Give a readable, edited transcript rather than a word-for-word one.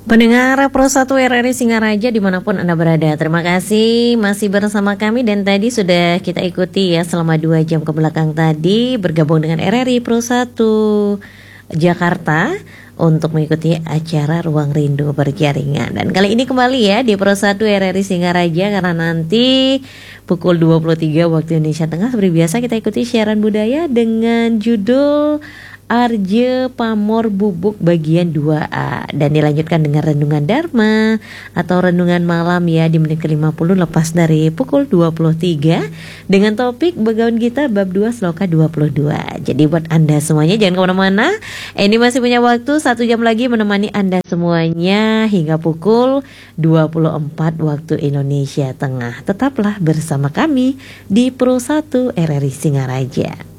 Pendengar Pro 1 RRI Singaraja dimanapun Anda berada, terima kasih masih bersama kami. Dan tadi sudah kita ikuti ya selama 2 jam ke belakang tadi, bergabung dengan RRI Pro 1 Jakarta untuk mengikuti acara Ruang Rindu Berjaringan. Dan kali ini kembali ya di Pro 1 RRI Singaraja, karena nanti pukul 23 waktu Indonesia Tengah seperti biasa kita ikuti siaran budaya dengan judul Arje Pamor Bubuk bagian 2A, dan dilanjutkan dengan renungan Dharma atau renungan malam ya di menit ke-50 lepas dari pukul 23 dengan topik Begawan Gita bab 2 sloka 22. Jadi buat Anda semuanya jangan kemana-mana, ini masih punya waktu 1 jam lagi menemani Anda semuanya hingga pukul 24 waktu Indonesia Tengah. Tetaplah bersama kami di Pro 1 RRI Singaraja.